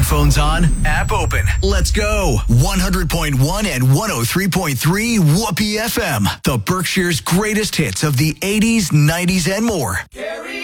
Headphones on, app open. Let's go. 100.1 and 103.3 Whoopee FM. The Berkshire's greatest hits of the 80s, 90s, and more. Carry